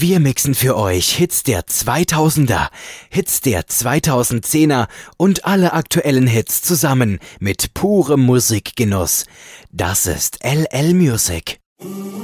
Wir mixen für euch Hits der 2000er, Hits der 2010er und alle aktuellen Hits zusammen mit purem Musikgenuss. Das ist LL Music.